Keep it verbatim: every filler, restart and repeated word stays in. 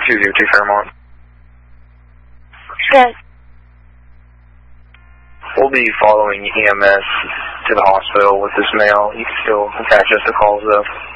two zero two Fairmont. Yes. We'll be following E M S to the hospital with this male. You can still attach us to calls though.